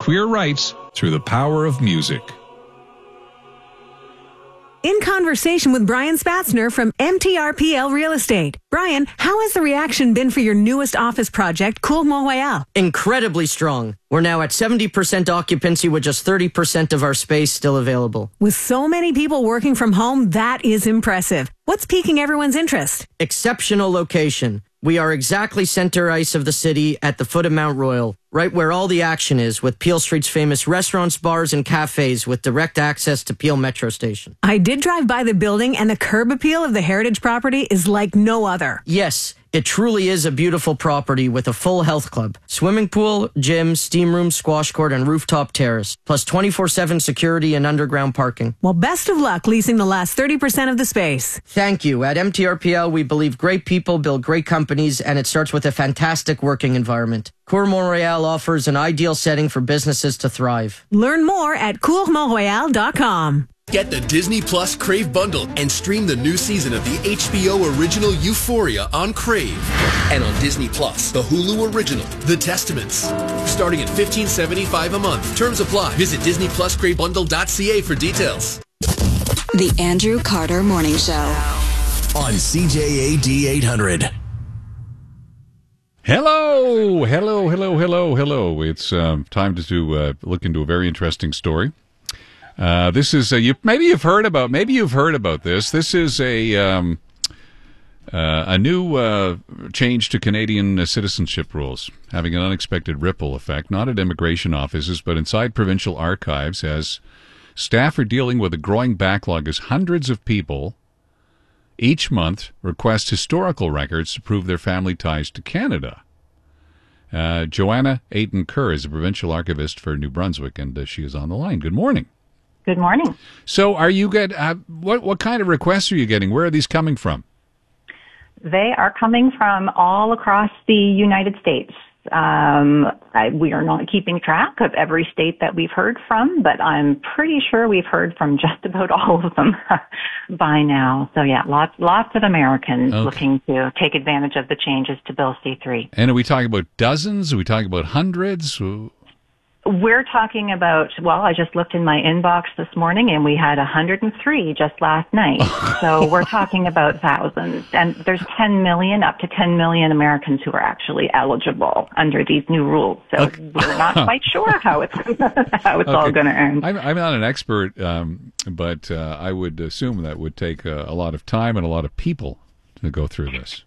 queer rights through the power of music. In conversation with Brian Spatzner from MTRPL Real Estate. Brian, how has the reaction been for your newest office project, Cour Mont-Royal? Incredibly strong. We're now at 70% occupancy with just 30% of our space still available. With so many people working from home, that is impressive. What's piquing everyone's interest? Exceptional location. We are exactly center ice of the city at the foot of Mount Royal, right where all the action is, with Peel Street's famous restaurants, bars, and cafes with direct access to Peel Metro Station. I did drive by the building, and the curb appeal of the heritage property is like no other. Yes, it truly is a beautiful property with a full health club, swimming pool, gym, steam room, squash court, and rooftop terrace, plus 24/7 security and underground parking. Well, best of luck leasing the last 30% of the space. Thank you. At MTRPL, we believe great people build great companies, and it starts with a fantastic working environment. Cour Mont-Royal offers an ideal setting for businesses to thrive. Learn more at courmontroyal.com. Get the Disney Plus Crave bundle and stream the new season of the HBO original Euphoria on Crave. And on Disney Plus, the Hulu original, The Testaments. Starting at $15.75 a month. Terms apply. Visit DisneyPlusCraveBundle.ca for details. The Andrew Carter Morning Show. On CJAD 800. Hello. It's time to look into a very interesting story. This is maybe you've heard about this. This is a new change to Canadian citizenship rules, having an unexpected ripple effect, not at immigration offices, but inside provincial archives, as staff are dealing with a growing backlog as hundreds of people each month request historical records to prove their family ties to Canada. Joanna Ayton-Kerr is a provincial archivist for New Brunswick, and she is on the line. Good morning. Good morning. So are you what kind of requests are you getting? Where are these coming from? They are coming from all across the United States. We are not keeping track of every state that we've heard from, but I'm pretty sure we've heard from just about all of them by now. So yeah, lots of Americans looking to take advantage of the changes to Bill C-3. And are we talking about dozens? Are we talking about hundreds? We're talking about, well, I just looked in my inbox this morning and we had 103 just last night. So we're talking about thousands. And there's up to 10 million Americans who are actually eligible under these new rules. So we're not quite sure how it's all going to end. I'm not an expert, but I would assume that would take a lot of time and a lot of people to go through this.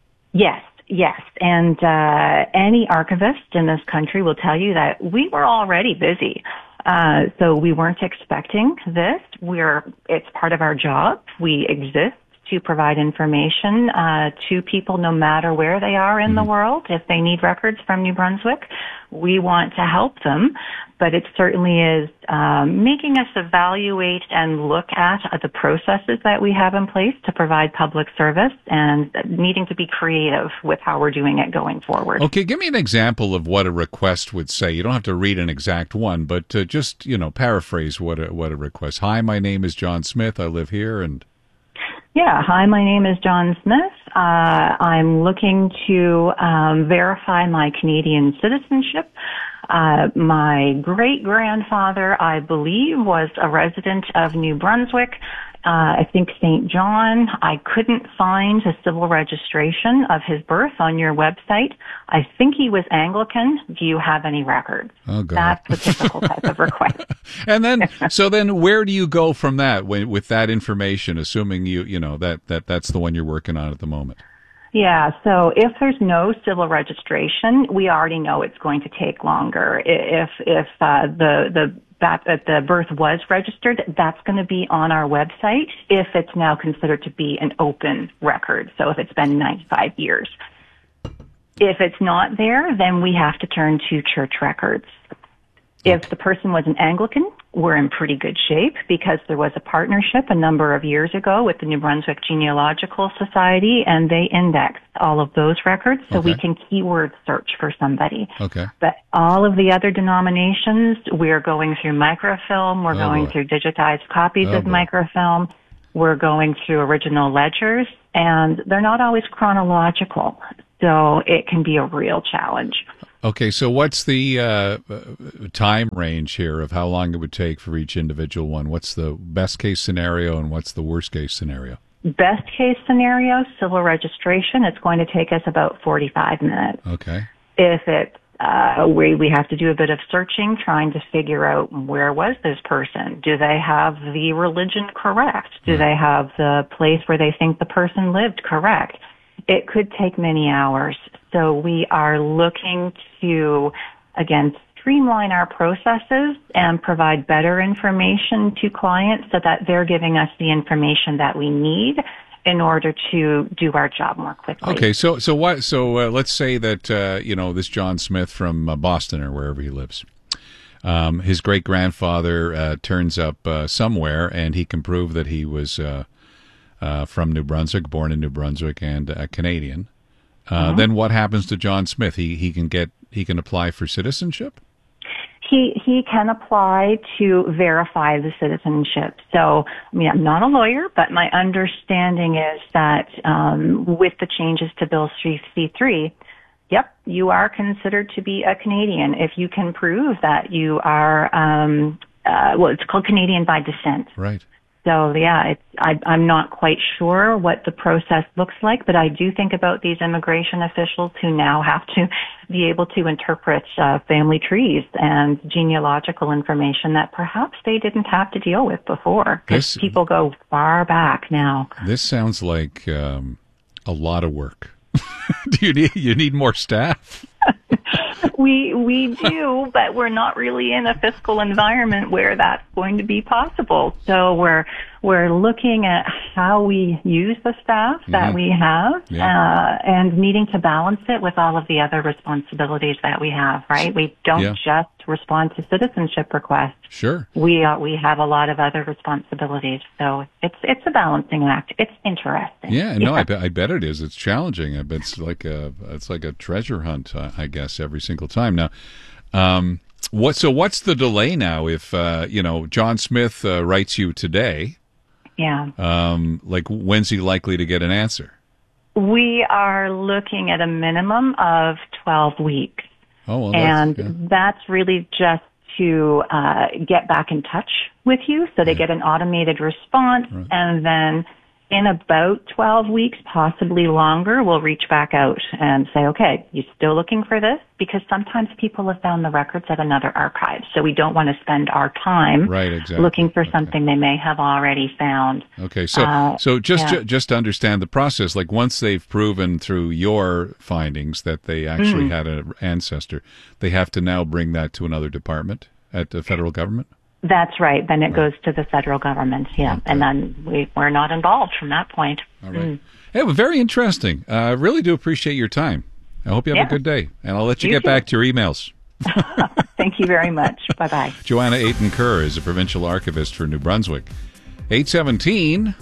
Yes, and any archivist in this country will tell you that we were already busy. So we weren't expecting this. It's part of our job. We exist to provide information to people no matter where they are in the world. If they need records from New Brunswick, we want to help them. But it certainly is making us evaluate and look at the processes that we have in place to provide public service and needing to be creative with how we're doing it going forward. Okay, give me an example of what a request would say. You don't have to read an exact one, but just, paraphrase what a request. Hi, my name is John Smith. I live here, and... Yeah. Hi, my name is John Smith. I'm looking to verify my Canadian citizenship. My great-grandfather, I believe, was a resident of New Brunswick. I think St. John. I couldn't find a civil registration of his birth on your website. I think he was Anglican. Do you have any records? Oh, God. That's the typical type of request. And then, where do you go from that with that information? Assuming that's the one you're working on at the moment. Yeah, so if there's no civil registration, we already know it's going to take longer. If the birth was registered, that's going to be on our website if it's now considered to be an open record. So if it's been 95 years. If it's not there, then we have to turn to church records. If the person was an Anglican, we're in pretty good shape because there was a partnership a number of years ago with the New Brunswick Genealogical Society, and they indexed all of those records so we can keyword search for somebody. Okay. But all of the other denominations, we're going through microfilm, we're going through digitized copies of microfilm, we're going through original ledgers, and they're not always chronological, so it can be a real challenge. Okay, so what's the time range here of how long it would take for each individual one? What's the best case scenario and what's the worst case scenario? Best case scenario, civil registration, it's going to take us about 45 minutes. Okay. If it's we have to do a bit of searching, trying to figure out where was this person. Do they have the religion correct? Do they have the place where they think the person lived correct? It could take many hours. So we are looking to, again, streamline our processes and provide better information to clients so that they're giving us the information that we need in order to do our job more quickly. Okay, so let's say that this John Smith from Boston or wherever he lives, his great grandfather turns up somewhere, and he can prove that he was from New Brunswick, born in New Brunswick, and a Canadian. Then what happens to John Smith? He can apply for citizenship? He can apply to verify the citizenship. So, I mean, I'm not a lawyer, but my understanding is that with the changes to Bill C-3, yep, you are considered to be a Canadian if you can prove that you are, it's called Canadian by descent. Right. So, yeah, I'm not quite sure what the process looks like, but I do think about these immigration officials who now have to be able to interpret family trees and genealogical information that perhaps they didn't have to deal with before, because people go far back now. This sounds like a lot of work. Do you need more staff? We do, but we're not really in a fiscal environment where that's going to be possible. So we're looking at how we use the staff that we have, and needing to balance it with all of the other responsibilities that we have, right? We don't just respond to citizenship requests. Sure. We have a lot of other responsibilities. So it's a balancing act. It's interesting. Yeah, no, I bet it is. It's challenging. I bet it's like a treasure hunt, I guess, every single time. Now, what's the delay now if John Smith writes you today? Yeah. When's he likely to get an answer? We are looking at a minimum of 12 weeks. Oh, well, that's really just to get back in touch with you, so they get an automated response, and then in about 12 weeks, possibly longer, we'll reach back out and say, okay, you still looking for this? Because sometimes people have found the records at another archive, so we don't want to spend our time looking for something they may have already found. Okay, so just to understand the process, like once they've proven through your findings that they actually had an ancestor, they have to now bring that to another department at the federal government? That's right. Then it goes to the federal government, and then we're not involved from that point. All right. Hey, well, very interesting. I really do appreciate your time. I hope you have a good day, and I'll let you get back to your emails. Thank you very much. Bye-bye. Joanna Ayton-Kerr is a provincial archivist for New Brunswick. 8:17,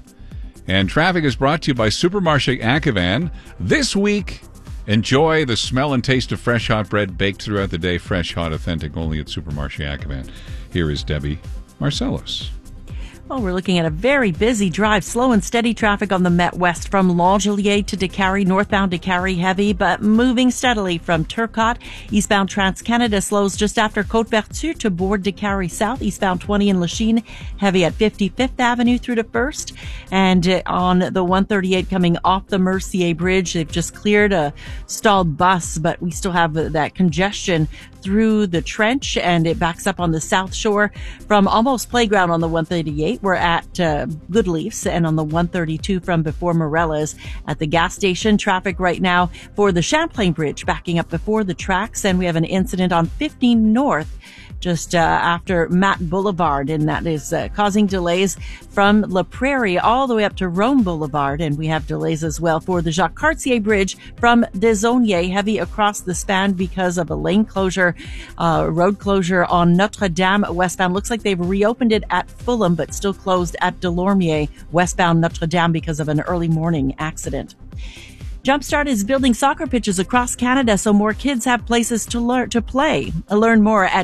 and traffic is brought to you by Supermarché Ativan. This week, enjoy the smell and taste of fresh hot bread baked throughout the day. Fresh, hot, authentic, only at Supermarché Ativan. Here is Debbie Marcellus. Well, we're looking at a very busy drive. Slow and steady traffic on the Met West from L'Angelier to Décarie, northbound Décarie heavy, but moving steadily from Turcotte. Eastbound Trans-Canada slows just after Côte-Vertu to board Décarie South. Eastbound 20 in Lachine, heavy at 55th Avenue through to 1st. And on the 138 coming off the Mercier Bridge, they've just cleared a stalled bus, but we still have that congestion through the trench, and it backs up on the South Shore from almost Playground on the 138. We're at Good Leafs, and on the 132 from before Morella's at the gas station. Traffic right now for the Champlain Bridge backing up before the tracks, and we have an incident on 15 North just after Matt Boulevard, and that is causing delays from La Prairie all the way up to Rome Boulevard, and we have delays as well for the Jacques Cartier Bridge from Desaulniers, heavy across the span because of a lane closure, road closure on Notre Dame westbound. Looks like they've reopened it at Fulham, but still closed at Delormier westbound Notre Dame because of an early morning accident. Jumpstart is building soccer pitches across Canada so more kids have places to play. Learn more at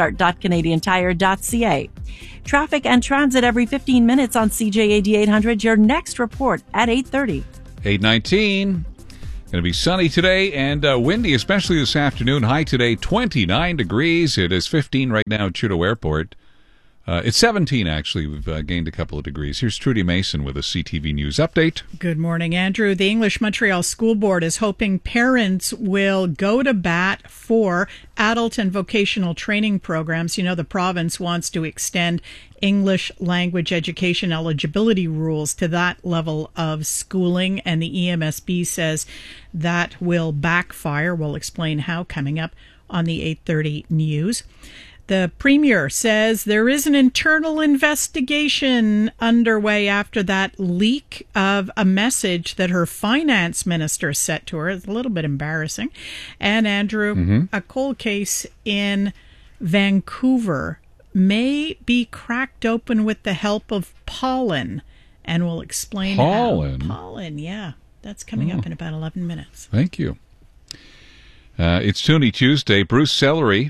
jumpstart.canadiantire.ca. Traffic and transit every 15 minutes on CJAD 800. Your next report at 8:30. 8:19. Going to be sunny today and windy, especially this afternoon. High today, 29 degrees. It is 15 right now at Trudeau Airport. It's 17, actually. We've gained a couple of degrees. Here's Trudy Mason with a CTV News update. Good morning, Andrew. The English Montreal School Board is hoping parents will go to bat for adult and vocational training programs. You know, the province wants to extend English language education eligibility rules to that level of schooling, and the EMSB says that will backfire. We'll explain how coming up on the 8:30 news. The Premier says there is an internal investigation underway after that leak of a message that her finance minister sent to her. It's a little bit embarrassing. And Andrew, a cold case in Vancouver may be cracked open with the help of pollen, and we'll explain pollen. How. Pollen, yeah. That's coming up in about 11 minutes. Thank you. It's Toonie Tuesday. Bruce Sellery,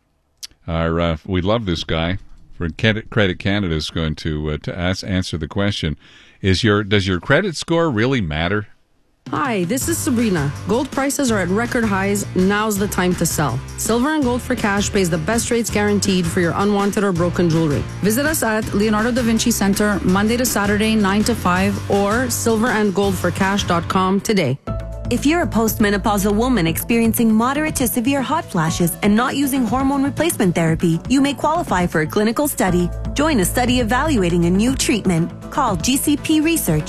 we love this guy. For Credit Canada is going to answer the question: does your credit score really matter? Hi, this is Sabrina. Gold prices are at record highs. Now's the time to sell. Silver and Gold for Cash pays the best rates guaranteed for your unwanted or broken jewelry. Visit us at Leonardo da Vinci Center Monday to Saturday, 9 to 5, or silverandgoldforcash.com today. If you're a postmenopausal woman experiencing moderate to severe hot flashes and not using hormone replacement therapy, you may qualify for a clinical study. Join a study evaluating a new treatment. Call GCP Research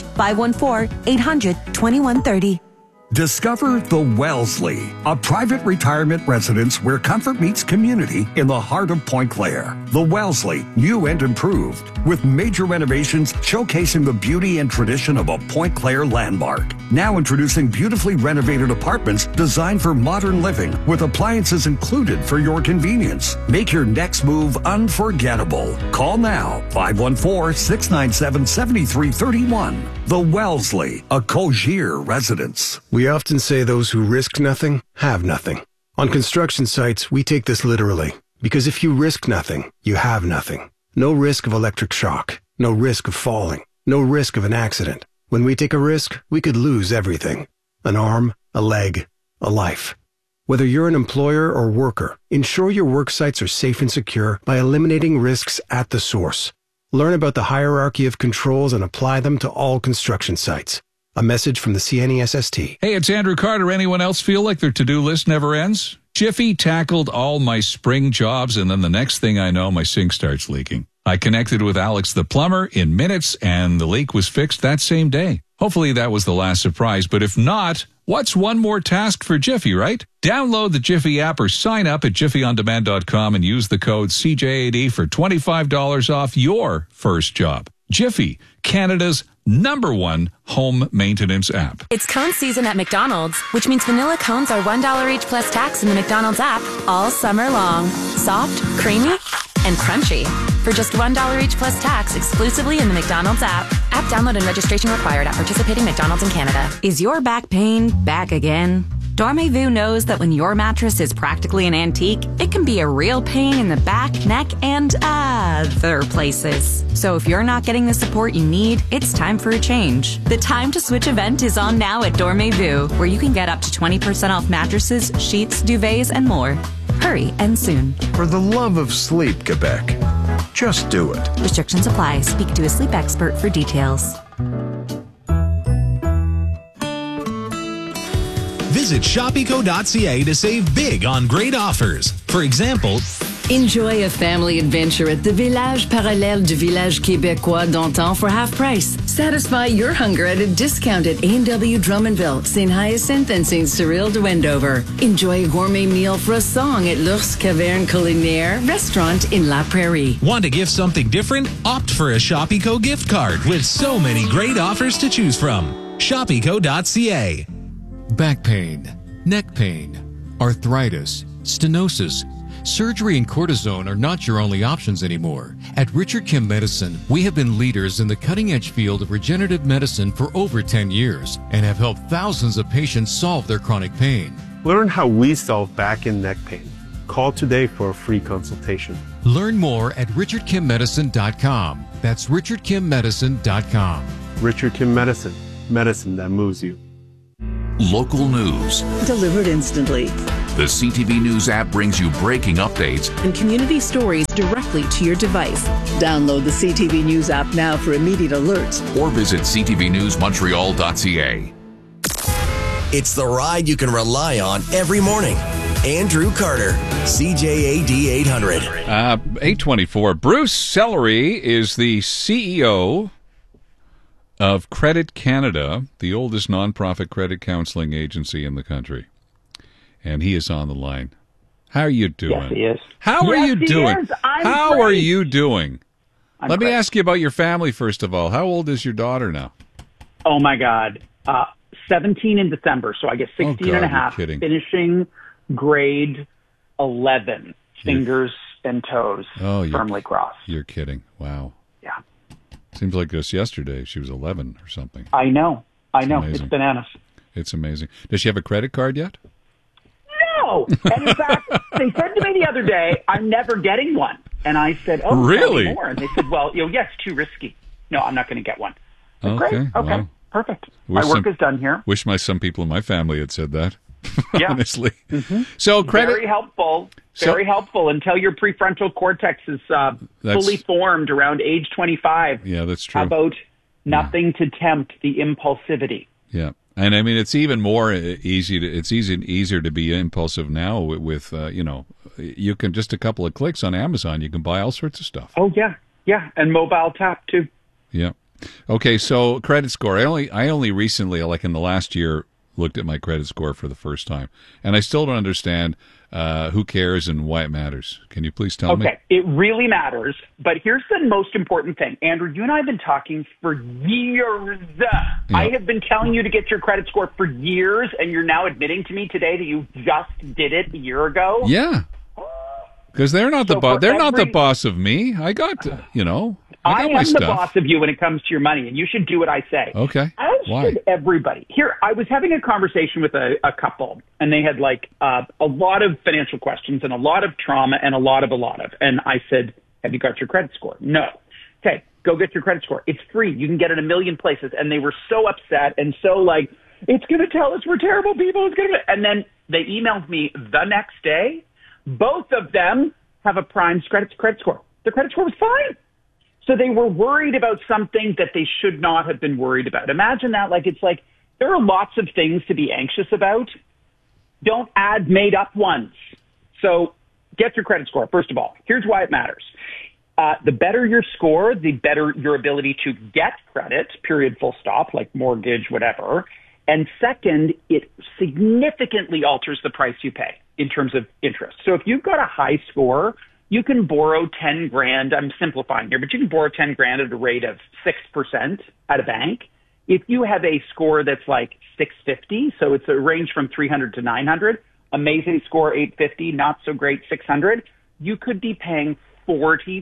514-800-2130. Discover the Wellesley, a private retirement residence where comfort meets community in the heart of Point Claire. The Wellesley, new and improved, with major renovations showcasing the beauty and tradition of a Point Claire landmark. Now introducing beautifully renovated apartments designed for modern living with appliances included for your convenience. Make your next move unforgettable. Call now, 514-697-7331. The Wellesley, a Cogir residence. We often say those who risk nothing have nothing. On construction sites, we take this literally, because if you risk nothing, you have nothing. No risk of electric shock, no risk of falling, no risk of an accident. When we take a risk, we could lose everything. An arm, a leg, a life. Whether you're an employer or worker, ensure your work sites are safe and secure by eliminating risks at the source. Learn about the hierarchy of controls and apply them to all construction sites. A message from the CNESST. Hey, it's Andrew Carter. Anyone else feel like their to-do list never ends? Jiffy tackled all my spring jobs, and then the next thing I know, my sink starts leaking. I connected with Alex the plumber in minutes, and the leak was fixed that same day. Hopefully that was the last surprise, but if not, what's one more task for Jiffy, right? Download the Jiffy app or sign up at jiffyondemand.com and use the code CJAD for $25 off your first job. Jiffy, Canada's #1 home maintenance app. It's cone season at McDonald's, which means vanilla cones are $1 each plus tax in the McDonald's app all summer long. Soft, creamy, and crunchy. For just $1 each plus tax exclusively in the McDonald's app. App download and registration required at participating McDonald's in Canada. Is your back pain back again? Dormez-vous knows that when your mattress is practically an antique, it can be a real pain in the back, neck, and other places. So if you're not getting the support you need, it's time for a change. The Time to Switch event is on now at Dormez-vous, where you can get up to 20% off mattresses, sheets, duvets, and more. Hurry and soon. For the love of sleep, Quebec, just do it. Restrictions apply. Speak to a sleep expert for details. Visit shopeco.ca to save big on great offers. For example, enjoy a family adventure at the Village Parallèle du Village Québécois d'Antan for half price. Satisfy your hunger at a discount at A&W Drummondville, St. Hyacinthe, and St. Cyril de Wendover. Enjoy a gourmet meal for a song at L'Ours Caverne Culinaire restaurant in La Prairie. Want to give something different? Opt for a Shopeco gift card with so many great offers to choose from. Shopeco.ca. Back pain, neck pain, arthritis, stenosis. Surgery and cortisone are not your only options anymore. At Richard Kim Medicine, we have been leaders in the cutting-edge field of regenerative medicine for over 10 years and have helped thousands of patients solve their chronic pain. Learn how we solve back and neck pain. Call today for a free consultation. Learn more at richardkimmedicine.com. That's richardkimmedicine.com. Richard Kim Medicine. Medicine that moves you. local news. Delivered instantly. The CTV News app brings you breaking updates And community stories directly to your device. Download the CTV News app now for immediate alerts. or visit ctvnewsmontreal.ca. It's the ride you can rely on every morning. Andrew Carter, CJAD 800. 824. Bruce Sellery is the CEO of Credit Canada, the oldest nonprofit credit counseling agency in the country. And he is on the line. How are you doing? Yes, he is. How are Yes, you he doing? is. I'm How great. are you doing? Let me great. ask you about your family, first of all. How old is your daughter now? Oh, my God. 17 in December, so I guess 16 and a half. you're kidding. Finishing grade 11. Fingers and toes firmly crossed. You're kidding. Wow. Yeah. Seems like just yesterday she was 11 or something. I know. It's amazing. bananas. It's amazing. Does she have a credit card yet? No. And in fact, they said to me the other day, I'm never getting one. And I said, oh, Really? tell me more. And they said, well, yes, too risky. No, I'm not going to get one. I said, Okay, Great. Okay. wow. Perfect. My work is done here. Wish some people in my family had said that. Yeah. Honestly. So credit. Very helpful. Very helpful until your prefrontal cortex is fully formed around age 25. Yeah, that's true. How about nothing to tempt the impulsivity? Yeah, and I mean it's even more easier to be impulsive now with you can just a couple of clicks on Amazon you can buy all sorts of stuff. Oh yeah, and mobile tap too. Yeah. Okay, so credit score. I only recently, like in the last year, looked at my credit score for the first time, and I still don't understand who cares and why it matters. Can you please tell me? Okay, it really matters, but here's the most important thing. Andrew, you and I have been talking for years. I have been telling you to get your credit score for years, and you're now admitting to me today that you just did it a year ago? Yeah. Because they're not the boss. They're not the boss of me. I got I am my the stuff. boss of you when it comes to your money, and you should do what I say. Okay. As Why? should everybody. Here, I was having a conversation with a couple, and they had a lot of financial questions and a lot of trauma and a lot of. And I said, have you got your credit score? No. Okay, go get your credit score. It's free. You can get it a million places. And they were so upset and so it's going to tell us we're terrible people. And then they emailed me the next day. Both of them have a prime credit score. Their credit score was fine. So they were worried about something that they should not have been worried about. Imagine that. There are lots of things to be anxious about. Don't add made up ones. So get your credit score. First of all, here's why it matters. The better your score, the better your ability to get credit, period, full stop, like mortgage, whatever. And second, it significantly alters the price you pay in terms of interest. So if you've got a high score, you can borrow 10 grand. I'm simplifying here, but you can borrow 10 grand at a rate of 6% at a bank. If you have a score that's 650, so it's a range from 300 to 900, amazing score 850, not so great 600, you could be paying 40%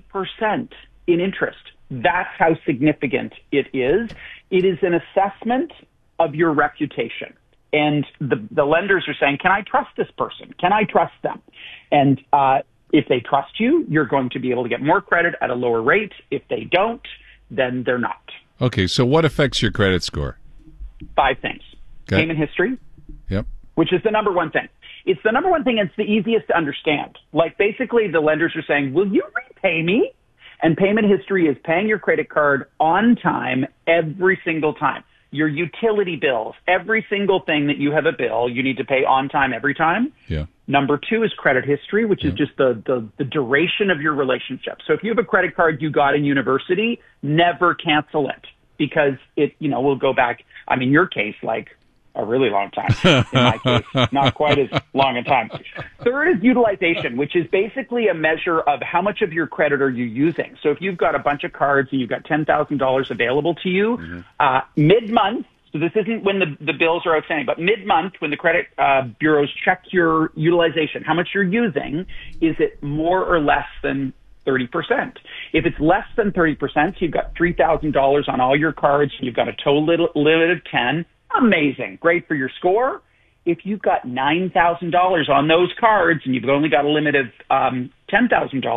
in interest. That's how significant it is. It is an assessment of your reputation. And the lenders are saying, can I trust this person? Can I trust them? And if they trust you, you're going to be able to get more credit at a lower rate. If they don't, then they're not. Okay, so what affects your credit score? 5 things. Okay. Payment history. Yep. Which is the number one thing. It's the number one thing. It's the easiest to understand. Basically, the lenders are saying, will you repay me? And payment history is paying your credit card on time every single time. Your utility bills, every single thing that you have a bill, you need to pay on time every time. Yeah. Number 2 is credit history, which is just the duration of your relationship. So if you have a credit card you got in university, never cancel it because it, will go back. I mean, your case, a really long time. In my case, not quite as long a time. Third is utilization, which is basically a measure of how much of your credit are you using. So if you've got a bunch of cards and you've got $10,000 available to you, mid-month, so this isn't when the bills are outstanding, but mid-month when the credit bureaus check your utilization, how much you're using, is it more or less than 30%? If it's less than 30%, so you've got $3,000 on all your cards, and you've got a total limit of 10, amazing. Great for your score. If you've got $9,000 on those cards and you've only got a limit of $10,000,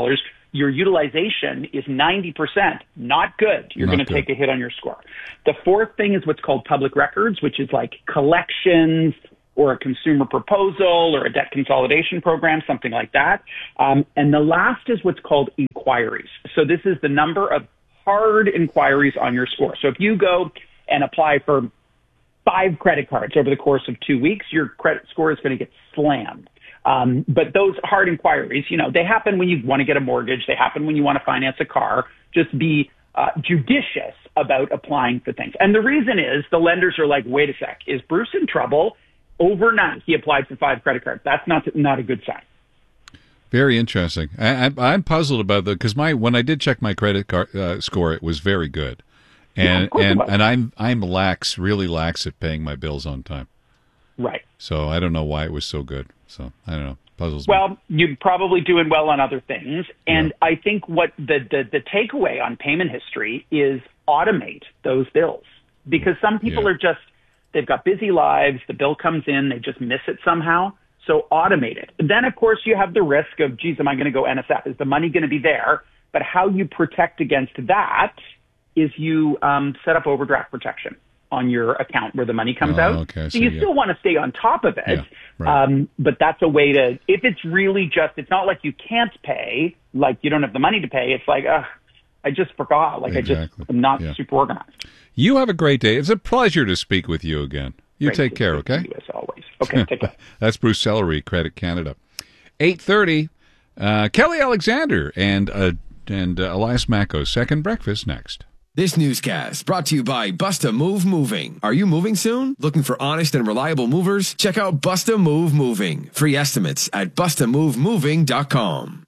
your utilization is 90%, not good. You're going to take a hit on your score. The fourth thing is what's called public records, which is like collections or a consumer proposal or a debt consolidation program, something like that. And the last is what's called inquiries. So this is the number of hard inquiries on your score. So if you go and apply for 5 credit cards over the course of 2 weeks, your credit score is going to get slammed. But those hard inquiries, they happen when you want to get a mortgage. They happen when you want to finance a car. Just be judicious about applying for things. And the reason is the lenders are like, wait a sec, is Bruce in trouble? Overnight, he applied for 5 credit cards. That's not a good sign. Very interesting. I'm puzzled about that because when I did check my credit card score, it was very good, and I'm really lax at paying my bills on time. Right. So I don't know why it was so good. So I don't know. Puzzles me. Well, you're probably doing well on other things, and I think what the takeaway on payment history is automate those bills, because some people are just. They've got busy lives. The bill comes in. They just miss it somehow. So automate it. Then, of course, you have the risk of, geez, am I going to go NSF? Is the money going to be there? But how you protect against that is you set up overdraft protection on your account where the money comes out. Okay, so you still want to stay on top of it. Yeah, right. But that's a way to, if it's really just, it's not like you can't pay, like you don't have the money to pay. It's like, I just forgot. Like I'm not super organized. You have a great day. It's a pleasure to speak with you again. You take care, okay? You as always. Okay, take care. That's Bruce Sellery, Credit Canada. 8:30, Kelly Alexander and Elias Macko's Second Breakfast next. This newscast brought to you by Busta Move Moving. Are you moving soon? Looking for honest and reliable movers? Check out Busta Move Moving. Free estimates at bustamovemoving.com.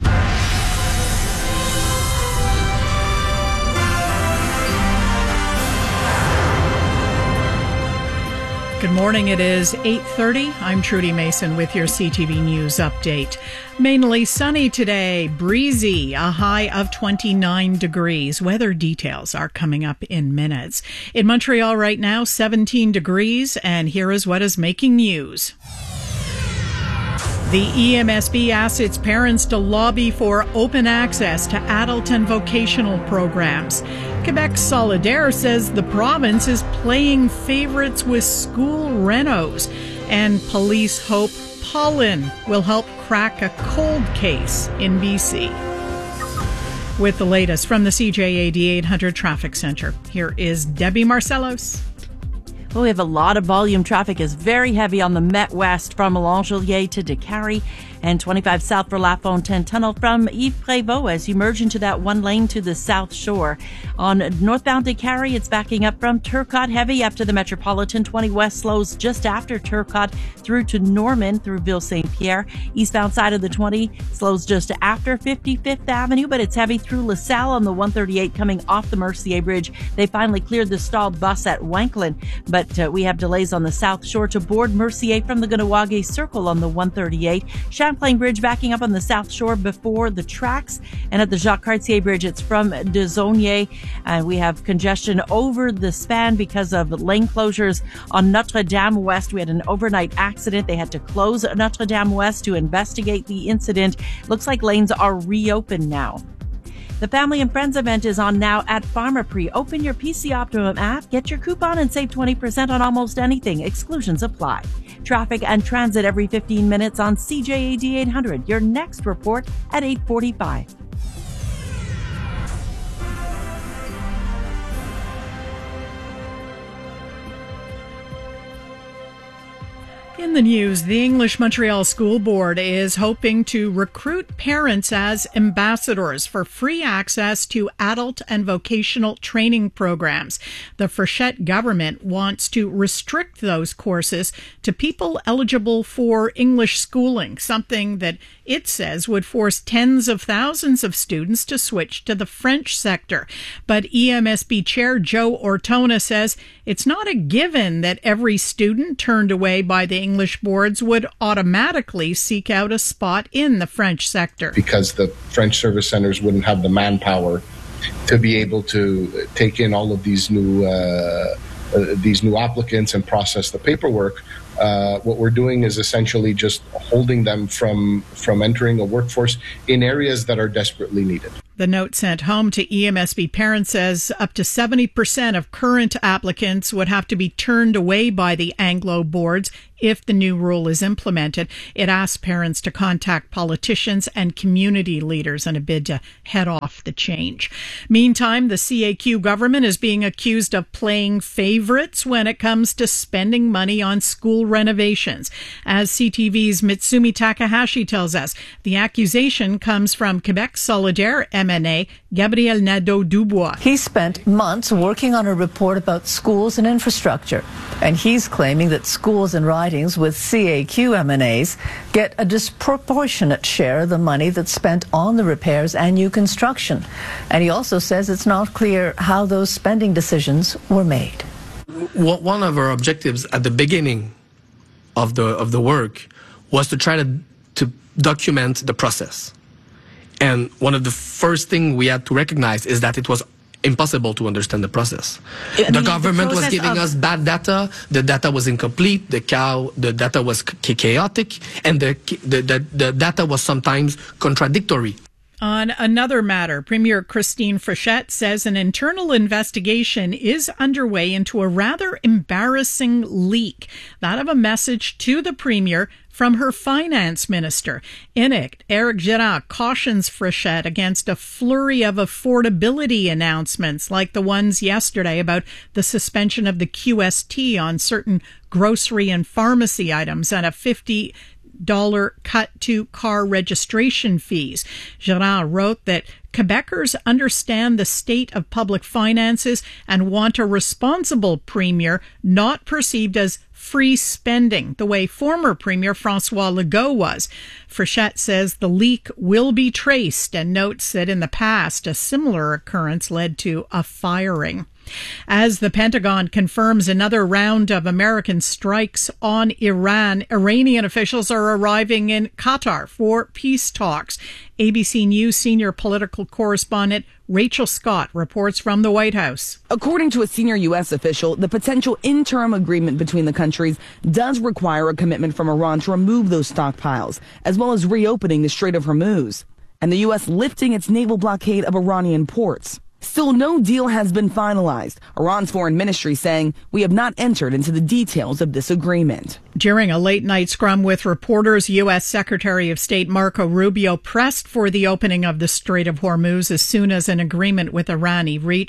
Good morning. It is 8:30. I'm Trudy Mason with your CTV News update. Mainly sunny today, breezy, a high of 29 degrees. Weather details are coming up in minutes. In Montreal right now, 17 degrees, and here is what is making news. The EMSB asks its parents to lobby for open access to adult and vocational programs. Quebec Solidaire says the province is playing favorites with school renos, and police hope pollen will help crack a cold case in BC. With the latest from the CJAD 800 Traffic Center, here is Debbie Marcellos. Well, we have a lot of volume. Traffic is very heavy on the Met West from Langelier to Décarie and 25 south for La Fontaine Tunnel from Yves Prévost as you merge into that one lane to the South Shore. On northbound Décarie, it's backing up from Turcotte heavy up to the Metropolitan. 20 west slows just after Turcotte through to Norman through Ville-Saint-Pierre. Eastbound side of the 20 slows just after 55th Avenue, but it's heavy through LaSalle on the 138 coming off the Mercier Bridge. They finally cleared the stalled bus at Wanklyn, but we have delays on the South Shore to board Mercier from the Ganawage Circle on the 138. Champlain Bridge backing up on the South Shore before the tracks, and at the Jacques Cartier Bridge, it's from Desaulniers. And we have congestion over the span because of lane closures on Notre Dame West. We had an overnight accident. They had to close Notre Dame West to investigate the incident. Looks like lanes are reopened now. The Family and Friends event is on now at Pharmaprix. Open your PC Optimum app, get your coupon, and save 20% on almost anything. Exclusions apply. Traffic and transit every 15 minutes on CJAD 800. Your next report at 8:45. In the news, the English Montreal School Board is hoping to recruit parents as ambassadors for free access to adult and vocational training programs. The Frechette government wants to restrict those courses to people eligible for English schooling, something that it says would force tens of thousands of students to switch to the French sector. But EMSB Chair Joe Ortona says it's not a given that every student turned away by the English boards would automatically seek out a spot in the French sector. Because the French service centers wouldn't have the manpower to be able to take in all of these new applicants and process the paperwork. What we're doing is essentially just holding them from entering a workforce in areas that are desperately needed. The note sent home to EMSB parents says up to 70% of current applicants would have to be turned away by the Anglo boards if the new rule is implemented. It asks parents to contact politicians and community leaders in a bid to head off the change. Meantime, the CAQ government is being accused of playing favorites when it comes to spending money on school renovations. As CTV's Mitsumi Takahashi tells us, the accusation comes from Quebec Solidaire MNA Gabriel Nadeau-Dubois. He spent months working on a report about schools and infrastructure, and he's claiming that schools and ridings with CAQ MNAs get a disproportionate share of the money that's spent on the repairs and new construction. And he also says it's not clear how those spending decisions were made. One of our objectives at the beginning of the work was to try to document the process. And one of the first things we had to recognize is that it was impossible to understand the process. The government was giving us bad data, the data was incomplete, the data was chaotic, and the data was sometimes contradictory. On another matter, Premier Christine Frechette says an internal investigation is underway into a rather embarrassing leak, that of a message to the Premier from her finance minister. In it, Éric Girard cautions Frechette against a flurry of affordability announcements like the ones yesterday about the suspension of the QST on certain grocery and pharmacy items and a $50 cut to car registration fees. Girard wrote that Quebecers understand the state of public finances and want a responsible premier, not perceived as free spending, the way former Premier François Legault was. Frechette says the leak will be traced and notes that in the past a similar occurrence led to a firing. As the Pentagon confirms another round of American strikes on Iran, Iranian officials are arriving in Qatar for peace talks. ABC News senior political correspondent Rachel Scott reports from the White House. According to a senior U.S. official, the potential interim agreement between the countries does require a commitment from Iran to remove those stockpiles, as well as reopening the Strait of Hormuz, and the U.S. lifting its naval blockade of Iranian ports. Still, no deal has been finalized. Iran's foreign ministry saying, "We have not entered into the details of this agreement." During a late-night scrum with reporters, U.S. Secretary of State Marco Rubio pressed for the opening of the Strait of Hormuz as soon as an agreement with Iran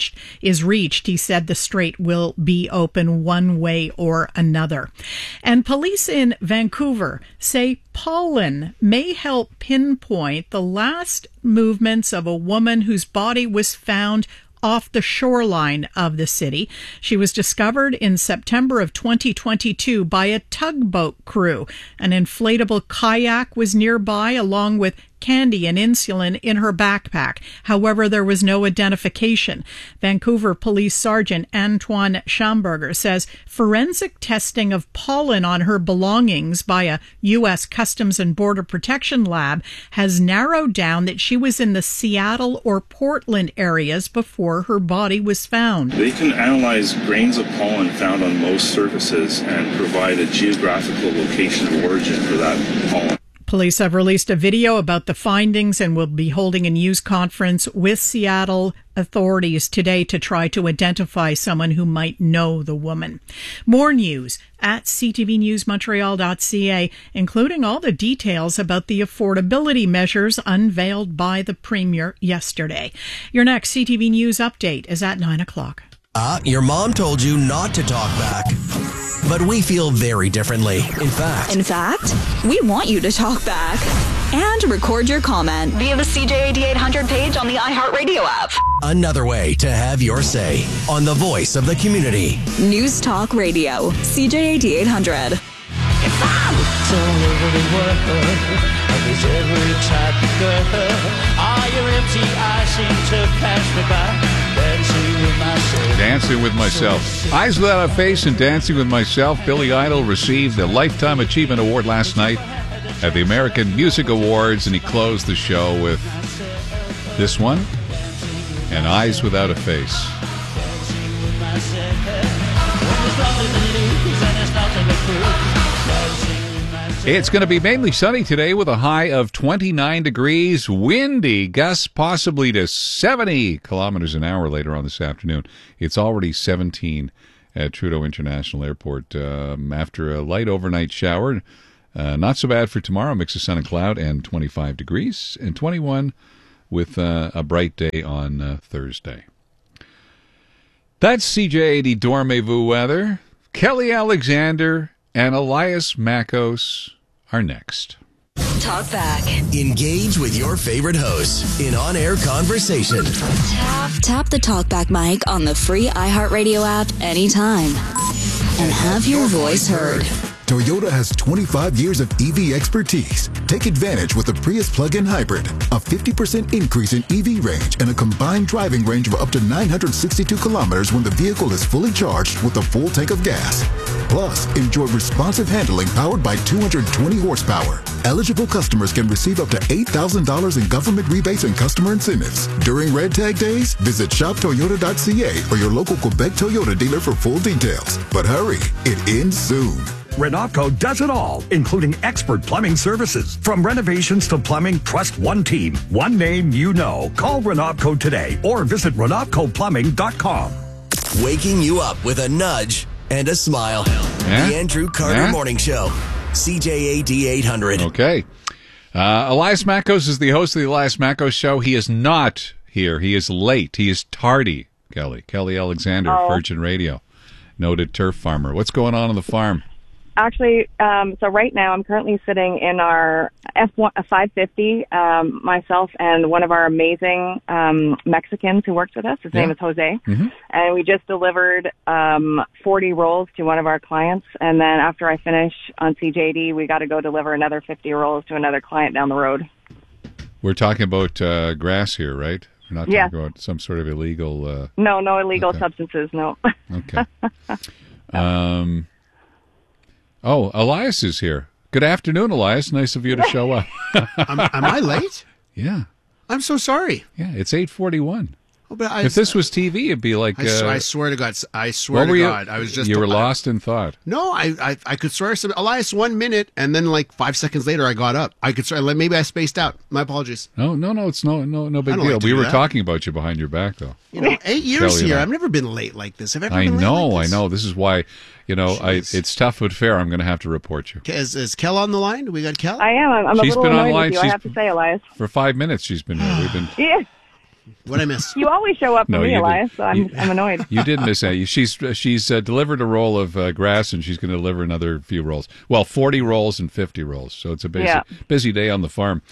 is reached. He said the strait will be open one way or another. And police in Vancouver say pollen may help pinpoint the last movements of a woman whose body was found off the shoreline of the city. She was discovered in September of 2022 by a tugboat crew. An inflatable kayak was nearby along with candy and insulin in her backpack. However, there was no identification. Vancouver Police Sergeant Antoine Schamberger says forensic testing of pollen on her belongings by a U.S. Customs and Border Protection lab has narrowed down that she was in the Seattle or Portland areas before her body was found. They can analyze grains of pollen found on most surfaces and provide a geographical location of origin for that pollen. Police have released a video about the findings and will be holding a news conference with Seattle authorities today to try to identify someone who might know the woman. More news at ctvnewsmontreal.ca, including all the details about the affordability measures unveiled by the Premier yesterday. Your next CTV News update is at 9 o'clock. Your mom told you not to talk back. But we feel very differently. In fact, we want you to talk back and record your comment via the CJAD 800 page on the iHeartRadio app. Another way to have your say on the voice of the community. News Talk Radio, CJAD 800. Dancing with Myself. Eyes Without a Face and Dancing with Myself. Billy Idol received a Lifetime Achievement Award last night at the American Music Awards, and he closed the show with this one and Eyes Without a Face. It's going to be mainly sunny today with a high of 29 degrees, windy, gusts possibly to 70 kilometers an hour later on this afternoon. It's already 17 at Trudeau International Airport after a light overnight shower. Not so bad for tomorrow, mix of sun and cloud, and 25 degrees, and 21 with a bright day on Thursday. That's CJ80 Dormez-vous weather. Kelly Alexander and Elias Makos are next. Talk back. Engage with your favorite hosts in on-air conversation. Tap the TalkBack mic on the free iHeartRadio app anytime and have your voice heard. Toyota has 25 years of EV expertise. Take advantage with the Prius plug-in hybrid. A 50% increase in EV range and a combined driving range of up to 962 kilometers when the vehicle is fully charged with a full tank of gas. Plus, enjoy responsive handling powered by 220 horsepower. Eligible customers can receive up to $8,000 in government rebates and customer incentives. During Red Tag Days, visit shoptoyota.ca or your local Quebec Toyota dealer for full details. But hurry, it ends soon. Renopco does it all, including expert plumbing services. From renovations to plumbing, trust one team, one name you know. Call Renopco today or visit RenopcoPlumbing.com. Waking you up with a nudge and a smile. The Andrew Carter Morning Show. CJAD 800. Okay. Elias Makos is the host of the Elias Makos Show. He is not here. He is late. He is tardy, Kelly. Kelly Alexander, Virgin Radio. Noted turf farmer. What's going on the farm? Actually, so right now I'm currently sitting in our F1 550, myself and one of our amazing Mexicans who works with us. His name is Jose. Mm-hmm. And we just delivered 40 rolls to one of our clients. And then after I finish on CJD, we got to go deliver another 50 rolls to another client down the road. We're talking about grass here, right? We're not talking about some sort of illegal... No illegal substances, no. Okay. Elias is here. Good afternoon, Elias. Nice of you to show up. Am I late? Yeah. I'm so sorry. Yeah, it's 8:41. Oh, but if this was TV, it'd be like... I swear to God. I swear to God. I was just... You were lost in thought. No, I could swear some... Elias, 1 minute, and then like 5 seconds later, I got up. I could swear... Maybe I spaced out. My apologies. No, it's no big deal. Like we were talking about you behind your back, though. 8 years here. I've never been late like this. Have I ever been late like this? I know. This is why, it's tough but fair. I'm going to have to report you. Is Kel on the line? We got Kel? I am. I'm She's a little been annoyed online. with you, I have to say, Elias. For 5 minutes she's been here. We've been... Yeah. What I miss? You always show up for me, Elias, so I'm annoyed. You did miss that. She's delivered a roll of grass, and she's going to deliver another few rolls. Well, 40 rolls and 50 rolls. So it's a busy day on the farm.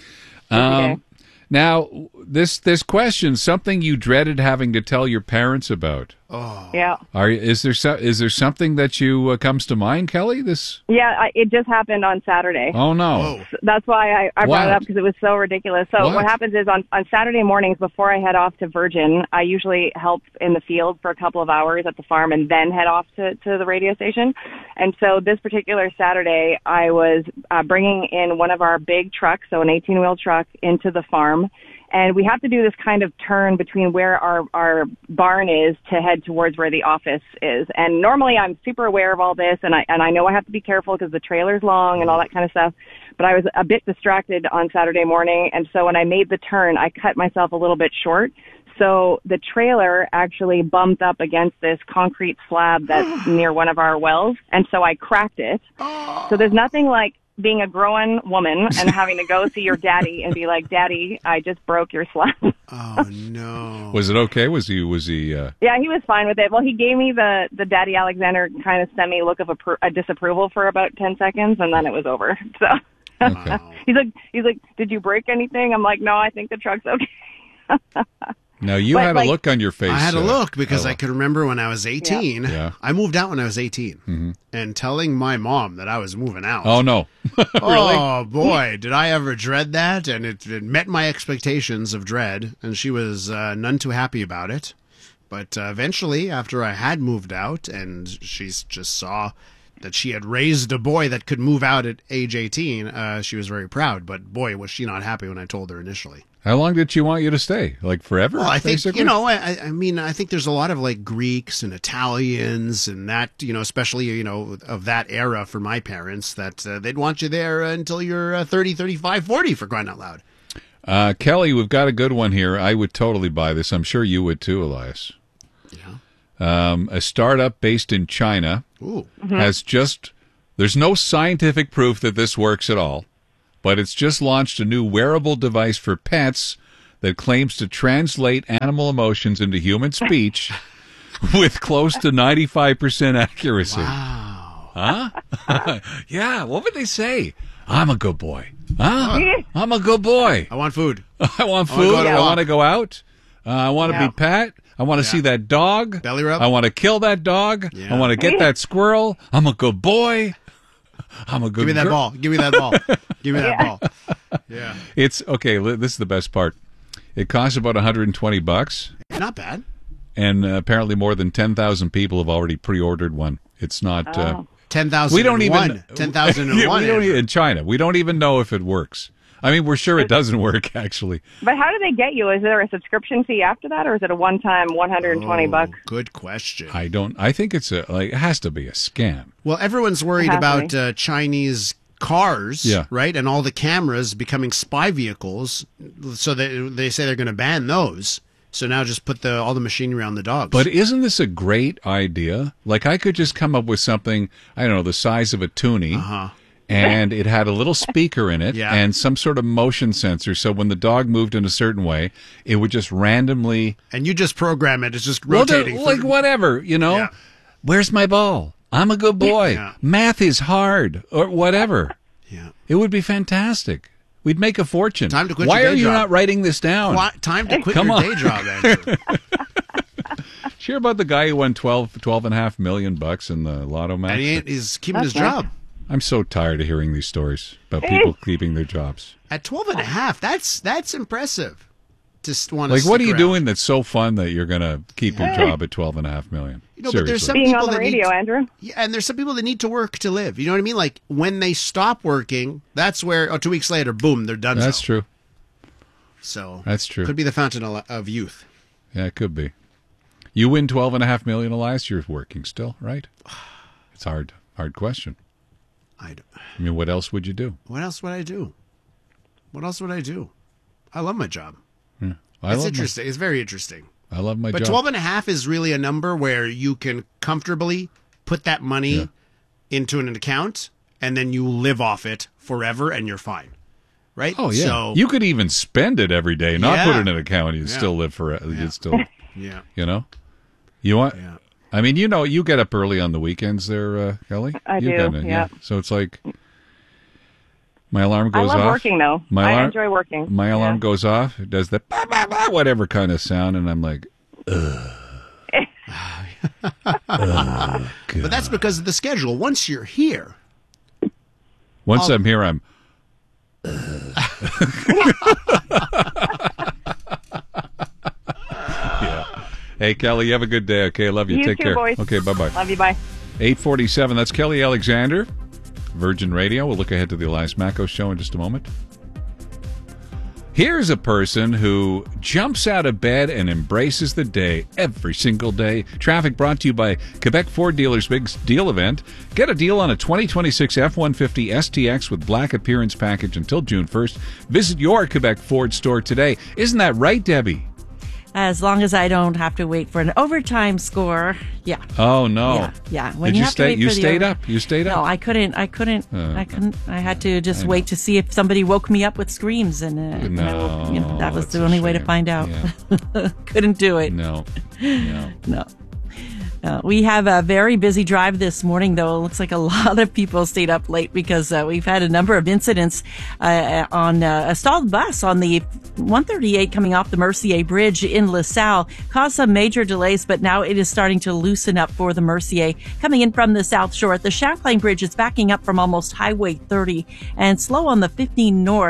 Now, this question, something you dreaded having to tell your parents about. Oh. Yeah. Is there something that you comes to mind, Kelly? Yeah, it just happened on Saturday. Oh, no. So that's why I brought it up, because it was so ridiculous. So what happens is on Saturday mornings before I head off to Virgin, I usually help in the field for a couple of hours at the farm and then head off to the radio station. And so this particular Saturday, I was bringing in one of our big trucks, so an 18-wheel truck, into the farm. And we have to do this kind of turn between where our barn is to head towards where the office is. And normally I'm super aware of all this, and I know I have to be careful because the trailer's long and all that kind of stuff. But I was a bit distracted on Saturday morning, and so when I made the turn, I cut myself a little bit short. So the trailer actually bumped up against this concrete slab that's near one of our wells, and so I cracked it. So there's nothing like being a grown woman and having to go see your daddy and be like, Daddy, I just broke your slab. Oh, no. Was it okay? Was he? Yeah, he was fine with it. Well, he gave me the Daddy Alexander kind of semi look of a disapproval for about 10 seconds, and then it was over. So okay. he's like, did you break anything? I'm like, no, I think the truck's okay. Now, you had a look on your face. I had a look because I could remember when I was 18. Yeah. I moved out when I was 18. And telling my mom that I was moving out. Oh, no. Oh, boy, did I ever dread that. And it met my expectations of dread. And she was none too happy about it. But eventually, after I had moved out and she just saw that she had raised a boy that could move out at age 18, she was very proud. But boy, was she not happy when I told her initially. How long did she want you to stay? Like forever? Well, I think, basically? you know, I mean, I think there's a lot of like Greeks and Italians and that, you know, especially, you know, of that era for my parents, that they'd want you there until you're 30, 35, 40, for crying out loud. Kelly, we've got a good one here. I would totally buy this. I'm sure you would too, Elias. Yeah. A startup based in China has just, there's no scientific proof that this works at all, but it's just launched a new wearable device for pets that claims to translate animal emotions into human speech with close to 95% accuracy. Wow. Huh? Yeah, what would they say? I'm a good boy. Huh? I'm a good boy. I want food. I want food. I want to go out. I want to be pet. I want to see that dog. Belly rub. I want to kill that dog. Yeah. I want to get that squirrel. I'm a good boy. I'm a good Give me that girl. ball. Give me that ball. Give me that ball. Yeah. It's okay. This is the best part. It costs about $120, Not bad. and apparently more than 10,000 people have already pre-ordered one. It's not 10,000. We don't even 10,001 in China. We don't even know if it works. I mean, we're sure it doesn't work actually. But how do they get you? Is there a subscription fee after that, or is it a one-time $120? Good question. I think it's it has to be a scam. Well, everyone's worried It has to about Chinese cars, right? And all the cameras becoming spy vehicles. So they say they're going to ban those. So now just put all the machinery on the dogs. But isn't this a great idea? Like, I could just come up with something, I don't know, the size of a toonie, and it had a little speaker in it and some sort of motion sensor. So when the dog moved in a certain way, it would just randomly... And you just program it. It's just rotating. Well, like whatever, you know? Yeah. Where's my ball? I'm a good boy. Yeah. Math is hard, or whatever. Yeah. It would be fantastic. We'd make a fortune. Time to quit Why your are day you job. not writing this down? Time to quit Come your on. day job, Andrew. Did you hear about the guy who won $12.5 million in the lotto match? And he's keeping his job. I'm so tired of hearing these stories about people keeping their jobs. At 12.5, that's impressive. Just want to Like, what are you around. doing that's so fun that you're going to keep your job at $12.5 million? You know, but there's some Being people on the that radio, need, Andrew. Yeah, and there's some people that need to work to live. You know what I mean? Like, when they stop working, that's where, 2 weeks later, boom, they're done. That's true. So That's true. Could be the fountain of youth. Yeah, it could be. You win $12.5 million, Elias, you're working still, right? It's hard question. I mean, what else would you do? What else would I do? What else would I do? I love my job. Yeah. It's interesting. It's very interesting. I love my But job. 12.5 is really a number where you can comfortably put that money into an account and then you live off it forever and you're fine. Right? Oh, yeah. So, you could even spend it every day, not Yeah. put it in an account. You'd Yeah. still live forever. You'd still, Yeah. you know? You want... I mean, you know, you get up early on the weekends there, Kelly? I You do, gotta- yeah. So it's like... My alarm goes off. I love working, though. I enjoy working. My alarm goes off. It does the bah, bah, bah, whatever kind of sound, and I'm like, ugh. but that's because of the schedule. Once you're here. Once I'm here, I'm... Yeah. Hey, Kelly, you have a good day, okay? Love you. You Take too, care. boys. Okay, bye-bye. Love you, bye. 8:47, that's Kelly Alexander, Virgin Radio. We'll look ahead to the Elias Macco show in just a moment. Here's a person who jumps out of bed and embraces the day every single day. Traffic brought to you by Quebec Ford Dealers' Big Deal Event. Get a deal on a 2026 F-150 STX with black appearance package until June 1st. Visit your Quebec Ford store today. Isn't that right, Debbie? As long as I don't have to wait for an overtime score. Yeah. Oh, no. Yeah. When Did you have to stay? wait You for the stayed over- up? You stayed up? No, I couldn't. I couldn't. I had to just wait to see if somebody woke me up with screams, and that was the only way to find out. Couldn't do it. No. No. We have a very busy drive this morning, though. It looks like a lot of people stayed up late because we've had a number of incidents on a stalled bus on the 138 coming off the Mercier Bridge in LaSalle. Caused some major delays, but now it is starting to loosen up for the Mercier. Coming in from the South Shore at the Champlain Bridge, it's backing up from almost Highway 30 and slow on the 15 North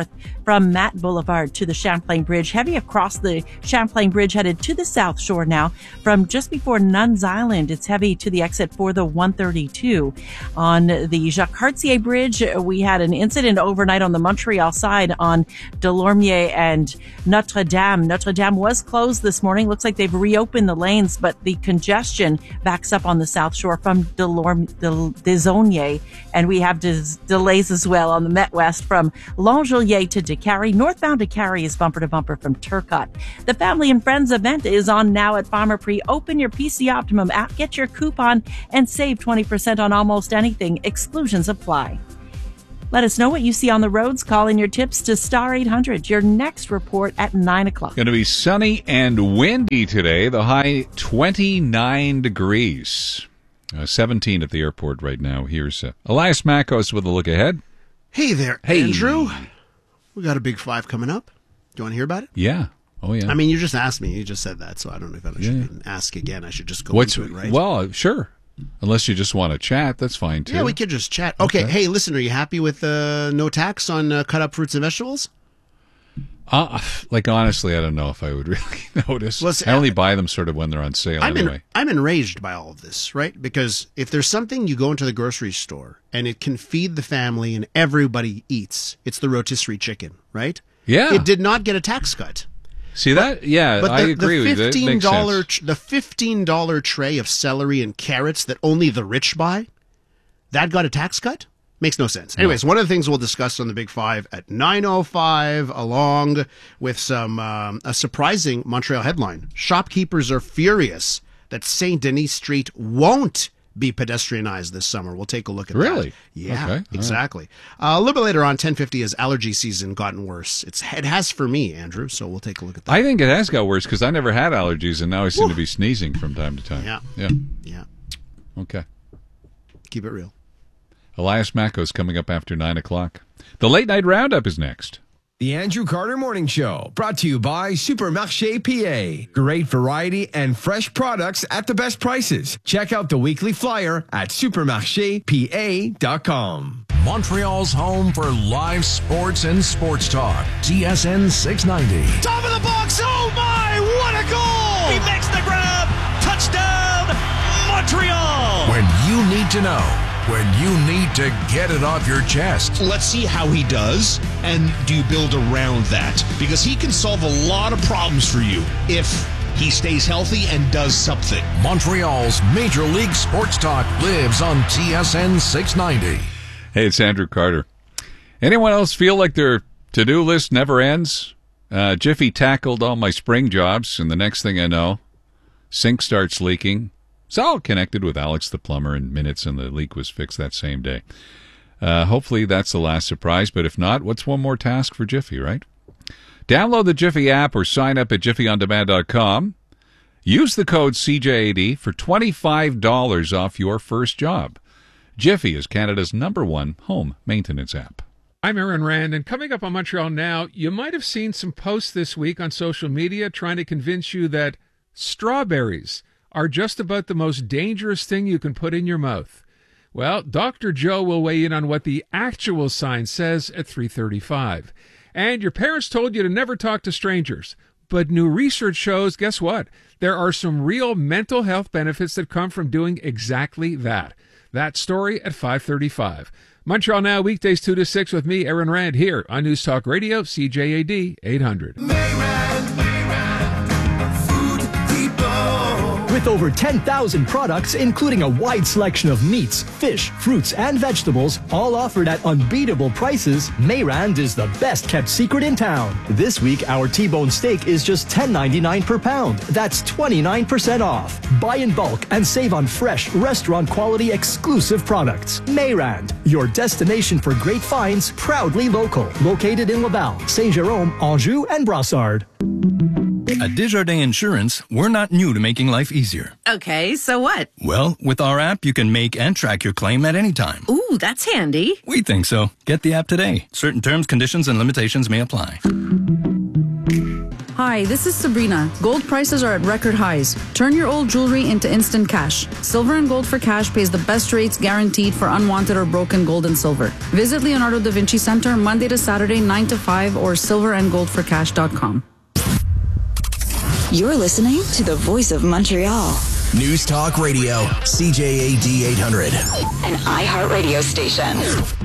from Matt Boulevard to the Champlain Bridge. Heavy across the Champlain Bridge headed to the South Shore now. From just before Nuns Island, it's heavy to the exit for the 132. On the Jacques Cartier Bridge, we had an incident overnight on the Montreal side on Delormier and Notre Dame. Notre Dame was closed this morning. Looks like they've reopened the lanes, but the congestion backs up on the South Shore from Desonnier. And we have delays as well on the Met West from L'Angelier to Décarie. Northbound Décarie is bumper to bumper from Turcotte. The Family and Friends event is on now at Pharmaprix. Open your PC Optimum app, get your coupon, and save 20% on almost anything. Exclusions apply. Let us know what you see on the roads. Call in your tips to Star 800. Your next report at 9 o'clock. Going to be sunny and windy today. The high 29 degrees. 17 at the airport right now. Here's Elias Makos with a look ahead. Hey there, Andrew. We got a big 5 coming up. Do you want to hear about it? Yeah. Oh, yeah. I mean, you just asked me. You just said that, so I don't know if I should ask again. I should just go into it, right? Well, sure. Unless you just want to chat, that's fine, too. Yeah, we could just chat. Okay. Hey, listen, are you happy with no tax on cut up fruits and vegetables? Honestly, I don't know if I would really notice. I only buy them sort of when they're on sale anyway. I'm enraged by all of this, right? Because if there's something you go into the grocery store and it can feed the family and everybody eats, it's the rotisserie chicken, right? Yeah. It did not get a tax cut. See that? Yeah, I agree with you. The $15 tray of celery and carrots that only the rich buy, that got a tax cut? Makes no sense. Anyways, one of the things we'll discuss on the Big Five at 9:05, along with some a surprising Montreal headline. Shopkeepers are furious that Saint Denis Street won't be pedestrianized this summer. We'll take a look at that. Really? Yeah, okay. Exactly. A little bit later on, 10:50, has allergy season gotten worse? It has for me, Andrew, so we'll take a look at that. I think it has got worse because I never had allergies, and now I seem to be sneezing from time to time. Yeah. Okay. Keep it real. Elias Makos coming up after 9 o'clock. The Late Night Roundup is next. The Andrew Carter Morning Show, brought to you by Supermarché PA. Great variety and fresh products at the best prices. Check out the weekly flyer at supermarchepa.com. Montreal's home for live sports and sports talk. TSN 690. Top of the box. Oh my, what a goal! He makes the grab. Touchdown, Montreal. When you need to know. When you need to get it off your chest. Let's see how he does, and do you build around that? Because he can solve a lot of problems for you if he stays healthy and does something. Montreal's Major League Sports Talk lives on TSN 690. Hey, it's Andrew Carter. Anyone else feel like their to-do list never ends? Jiffy tackled all my spring jobs, and the next thing I know, sink starts leaking. It's all connected with Alex the plumber in minutes, and the leak was fixed that same day. Hopefully that's the last surprise, but if not, what's one more task for Jiffy, right? Download the Jiffy app or sign up at jiffyondemand.com. Use the code CJAD for $25 off your first job. Jiffy is Canada's #1 home maintenance app. I'm Aaron Rand, and coming up on Montreal Now, you might have seen some posts this week on social media trying to convince you that strawberries are just about the most dangerous thing you can put in your mouth. Well, Dr. Joe will weigh in on what the actual science says at 3:35. And your parents told you to never talk to strangers. But new research shows, guess what? There are some real mental health benefits that come from doing exactly that. That story at 5:35. Montreal Now, weekdays 2 to 6 with me, Aaron Rand, here on News Talk Radio, CJAD 800. With over 10,000 products, including a wide selection of meats, fish, fruits, and vegetables, all offered at unbeatable prices, Mayrand is the best-kept secret in town. This week, our T-bone steak is just $10.99 per pound. That's 29% off. Buy in bulk and save on fresh, restaurant-quality, exclusive products. Mayrand, your destination for great finds, proudly local. Located in Laval, Saint-Jérôme, Anjou, and Brossard. At Desjardins Insurance, we're not new to making life easier. Okay, so what? Well, with our app, you can make and track your claim at any time. Ooh, that's handy. We think so. Get the app today. Certain terms, conditions, and limitations may apply. Hi, this is Sabrina. Gold prices are at record highs. Turn your old jewelry into instant cash. Silver and Gold for Cash pays the best rates guaranteed for unwanted or broken gold and silver. Visit Leonardo da Vinci Center Monday to Saturday 9 to 5 or silverandgoldforcash.com. You're listening to the Voice of Montreal. News Talk Radio, CJAD 800. An iHeartRadio station.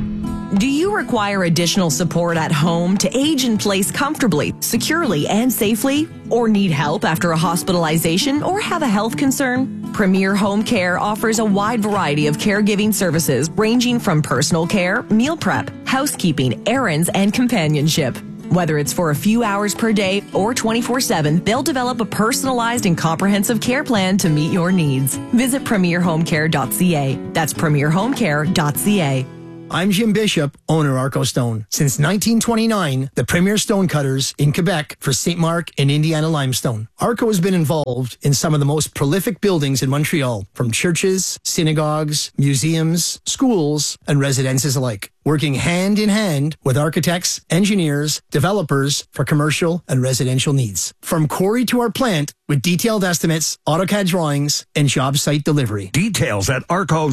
Do you require additional support at home to age in place comfortably, securely, and safely? Or need help after a hospitalization or have a health concern? Premier Home Care offers a wide variety of caregiving services ranging from personal care, meal prep, housekeeping, errands, and companionship. Whether it's for a few hours per day or 24/7, they'll develop a personalized and comprehensive care plan to meet your needs. Visit premierhomecare.ca. That's premierhomecare.ca. I'm Jim Bishop, owner Arco Stone. Since 1929, the premier stone cutters in Quebec for St. Mark and Indiana limestone. Arco has been involved in some of the most prolific buildings in Montreal, from churches, synagogues, museums, schools, and residences alike. Working hand in hand with architects, engineers, developers for commercial and residential needs. From quarry to our plant with detailed estimates, AutoCAD drawings, and job site delivery. Details at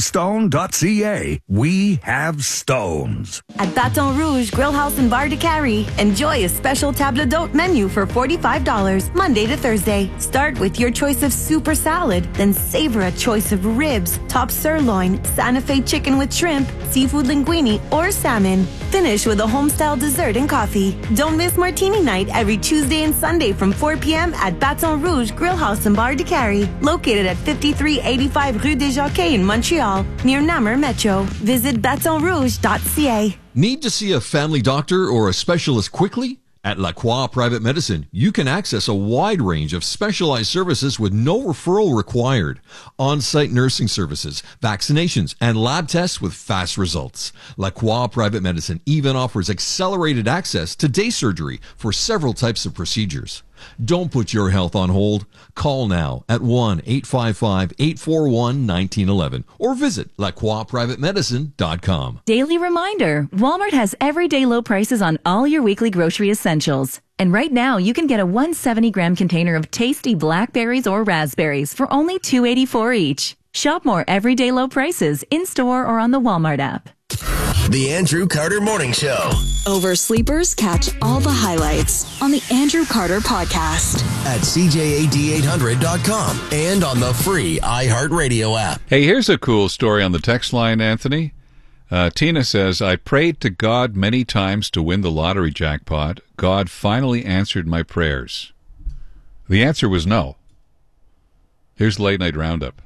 arcostone.ca. We have stones. At Baton Rouge Grill House and Bar de Carrie, enjoy a special table d'hôte menu for $45 Monday to Thursday. Start with your choice of super salad, then savor a choice of ribs, top sirloin, Santa Fe chicken with shrimp, seafood linguine, or salmon. Finish with a home-style dessert and coffee. Don't miss Martini Night every Tuesday and Sunday from 4 p.m. at Baton Rouge Grill House and Bar de Carrie, located at 5385 Rue des Jockeys in Montreal, near Namur Metro. Visit batonrouge.ca. Need to see a family doctor or a specialist quickly? At La Croix Private Medicine, you can access a wide range of specialized services with no referral required. On-site nursing services, vaccinations, and lab tests with fast results. La Croix Private Medicine even offers accelerated access to day surgery for several types of procedures. Don't put your health on hold. Call now at 1-855-841-1911 or visit lacroixprivatemedicine.com. Daily reminder, Walmart has everyday low prices on all your weekly grocery essentials. And right now, you can get a 170-gram container of tasty blackberries or raspberries for only $2.84 each. Shop more everyday low prices in-store or on the Walmart app. The Andrew Carter Morning Show. Oversleepers catch all the highlights on the Andrew Carter Podcast. At CJAD800.com and on the free iHeartRadio app. Hey, here's a cool story on the text line, Anthony. Tina says, I prayed to God many times to win the lottery jackpot. God finally answered my prayers. The answer was no. Here's Late Night Roundup.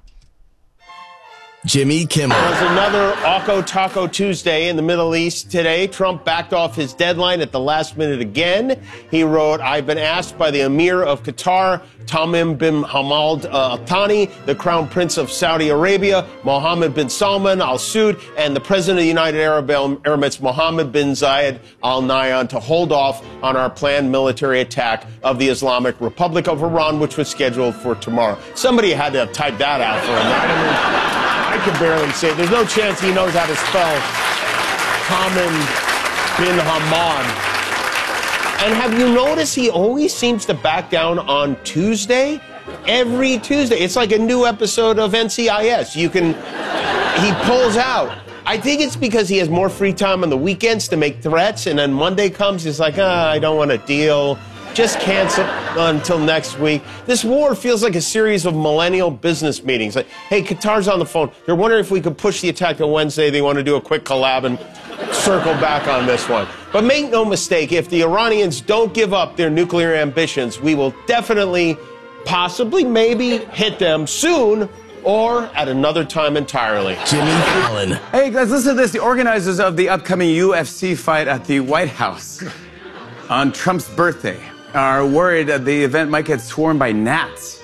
Jimmy Kimmel. It was another Oco Taco Tuesday in the Middle East today. Trump backed off his deadline at the last minute again. He wrote, I've been asked by the Emir of Qatar, Tamim bin Hamad Al Thani, the Crown Prince of Saudi Arabia, Mohammed bin Salman Al Saud, and the President of the United Arab Emirates, Mohammed bin Zayed Al Nahyan, to hold off on our planned military attack of the Islamic Republic of Iran, which was scheduled for tomorrow. Somebody had to type that out for him. I can barely say it. There's no chance he knows how to spell Tamim bin Hamad. And have you noticed he always seems to back down on Tuesday? Every Tuesday. It's like a new episode of NCIS. He pulls out. I think it's because he has more free time on the weekends to make threats, and then Monday comes, he's like, I don't want to deal. Just cancel until next week. This war feels like a series of millennial business meetings. Like, hey, Qatar's on the phone. They're wondering if we could push the attack to Wednesday. They want to do a quick collab and circle back on this one. But make no mistake, if the Iranians don't give up their nuclear ambitions, we will definitely, possibly, maybe hit them soon or at another time entirely. Jimmy Fallon. Hey, guys, listen to this. The organizers of the upcoming UFC fight at the White House on Trump's birthday are worried that the event might get swarmed by gnats.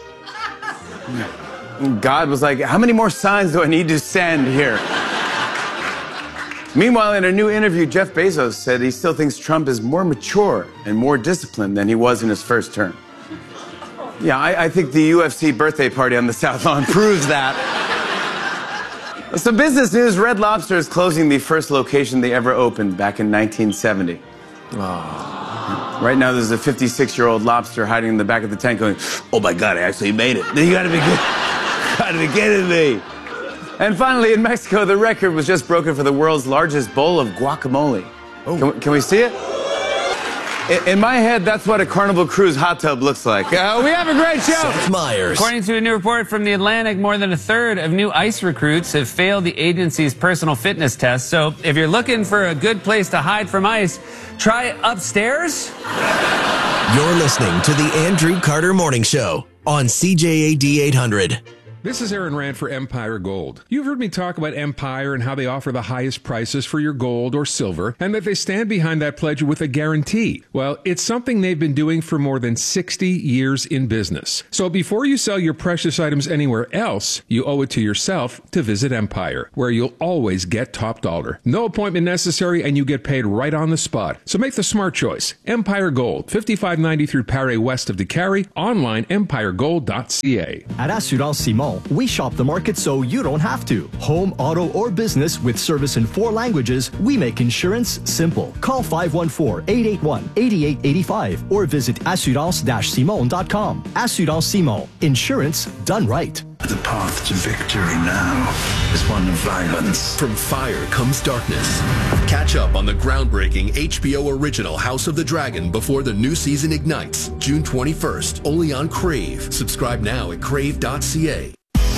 God was like, how many more signs do I need to send here? Meanwhile, in a new interview, Jeff Bezos said he still thinks Trump is more mature and more disciplined than he was in his first term. Yeah, I think the UFC birthday party on the South Lawn proves that. Some business news. Red Lobster is closing the first location they ever opened back in 1970. Right now, there's a 56-year-old lobster hiding in the back of the tank going, oh my God, I actually made it. You gotta be kidding me. And finally, in Mexico, the record was just broken for the world's largest bowl of guacamole. Oh. Can we see it? In my head, that's what a Carnival Cruise hot tub looks like. We have a great show. Seth Meyers. According to a new report from The Atlantic, more than a third of new ICE recruits have failed the agency's personal fitness test. So if you're looking for a good place to hide from ICE, try upstairs. You're listening to the Andrew Carter Morning Show on CJAD 800. This is Aaron Rand for Empire Gold. You've heard me talk about Empire and how they offer the highest prices for your gold or silver, and that they stand behind that pledge with a guarantee. Well, it's something they've been doing for more than 60 years in business. So before you sell your precious items anywhere else, you owe it to yourself to visit Empire, where you'll always get top dollar. No appointment necessary, and you get paid right on the spot. So make the smart choice. Empire Gold, 5593 Paré west of DeCarry, online empiregold.ca. At Assurance Simon, we shop the market so you don't have to. Home, auto, or business with service in 4 languages, we make insurance simple. Call 514-881-8885 or visit assurance-simon.com. Assurance Simon. Insurance done right. The path to victory now is one of violence. From fire comes darkness. Catch up on the groundbreaking HBO original House of the Dragon before the new season ignites, June 21st, only on Crave. Subscribe now at crave.ca.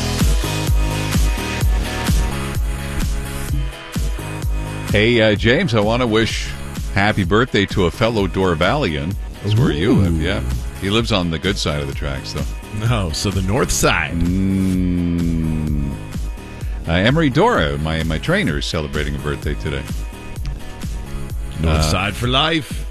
Hey, James, I want to wish happy birthday to a fellow Dorvalian. That's where you live, yeah. He lives on the good side of the tracks, though. No, so the north side. Emery Dora, my trainer, is celebrating a birthday today. North side for life.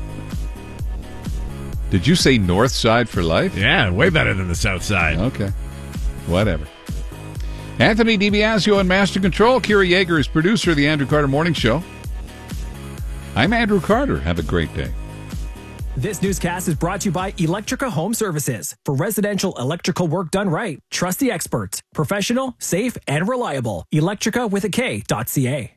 Did you say north side for life? Yeah, way better than the south side. Okay. Whatever. Anthony DiBiasio in Master Control. Kira Yeager is producer of the Andrew Carter Morning Show. I'm Andrew Carter. Have a great day. This newscast is brought to you by Electrica Home Services. For residential electrical work done right, trust the experts. Professional, safe, and reliable. Electrica with a K.ca.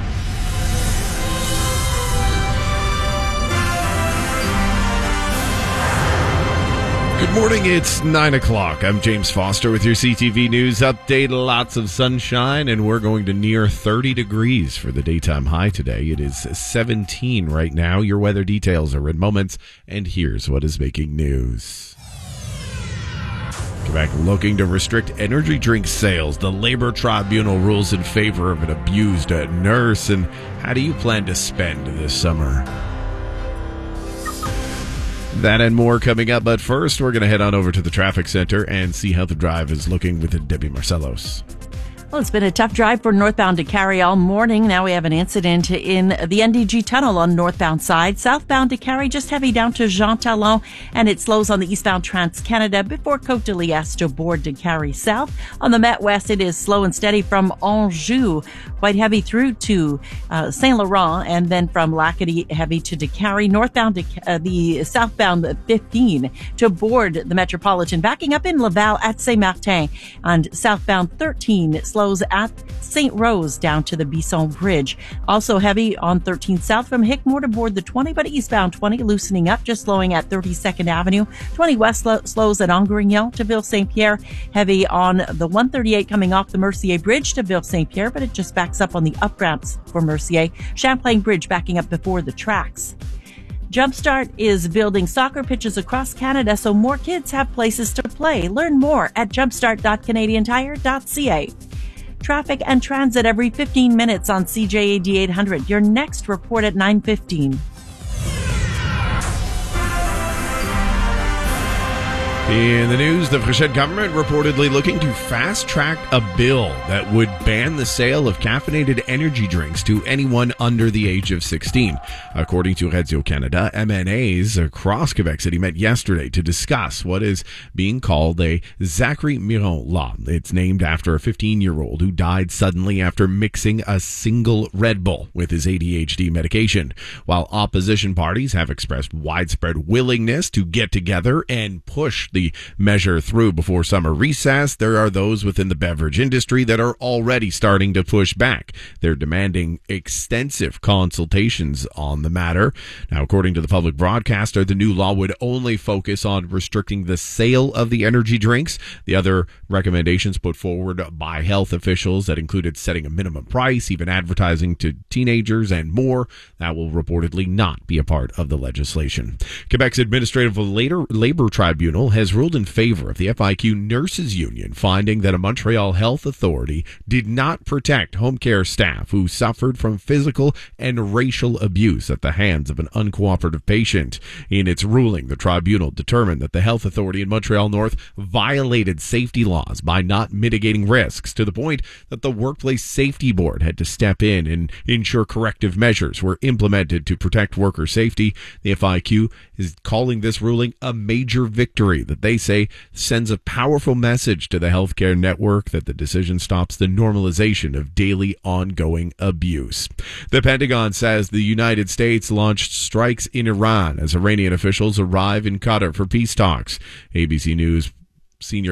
Good morning, it's 9 o'clock. I'm James Foster with your CTV News update. Lots of sunshine, and we're going to near 30 degrees for the daytime high today. It is 17 right now. Your weather details are in moments, and here's what is making news. Quebec looking to restrict energy drink sales. The Labor Tribunal rules in favor of an abused nurse. And how do you plan to spend this summer? That and more coming up, but first we're going to head on over to the traffic center and see how the drive is looking with Debbie Marcellos. Well, it's been a tough drive for northbound DeCarry all morning. Now we have an incident in the NDG tunnel on northbound side. Southbound DeCarry just heavy down to Jean Talon, and it slows on the eastbound Trans-Canada before Côte de Liesse to board DeCarry South. On the Met West, it is slow and steady from Anjou, quite heavy through to Saint Laurent, and then from Lacadie heavy to DeCarry. Northbound, the southbound 15 to board the Metropolitan, backing up in Laval at Saint-Martin, and southbound 13 slow at St. Rose down to the Bisson Bridge. Also heavy on 13 South from Hickmore to board the 20, but eastbound 20 loosening up, just slowing at 32nd Avenue. 20 West slows at Angrignon to Ville-Saint-Pierre. Heavy on the 138 coming off the Mercier Bridge to Ville-Saint-Pierre, but it just backs up on the up ramps for Mercier. Champlain Bridge backing up before the tracks. Jumpstart is building soccer pitches across Canada so more kids have places to play. Learn more at jumpstart.canadiantire.ca. Traffic and transit every 15 minutes on CJAD 800. Your next report at 9:15. In the news, the Frechette government reportedly looking to fast-track a bill that would ban the sale of caffeinated energy drinks to anyone under the age of 16. According to Radio-Canada, MNAs across Quebec City met yesterday to discuss what is being called a Zachary Miron law. It's named after a 15-year-old who died suddenly after mixing a single Red Bull with his ADHD medication. While opposition parties have expressed widespread willingness to get together and push the measure through before summer recess, there are those within the beverage industry that are already starting to push back. They're demanding extensive consultations on the matter. Now, according to the public broadcaster, the new law would only focus on restricting the sale of the energy drinks. The other recommendations put forward by health officials that included setting a minimum price, even advertising to teenagers, and more, that will reportedly not be a part of the legislation. Quebec's Administrative Labor Tribunal has ruled in favor of the FIQ Nurses Union, finding that a Montreal health authority did not protect home care staff who suffered from physical and racial abuse at the hands of an uncooperative patient. In its ruling, the tribunal determined that the health authority in Montreal North violated safety laws by not mitigating risks, to the point that the Workplace Safety Board had to step in and ensure corrective measures were implemented to protect worker safety. The FIQ is calling this ruling a major victory that they say sends a powerful message to the healthcare network that the decision stops the normalization of daily ongoing abuse. The Pentagon says the United States launched strikes in Iran as Iranian officials arrive in Qatar for peace talks. ABC News senior